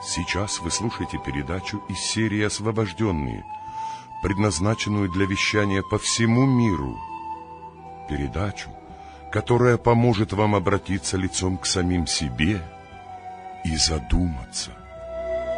Сейчас вы слушаете передачу из серии «Освобожденные», предназначенную для вещания по всему миру. Передачу, которая поможет вам обратиться лицом к самим себе и задуматься.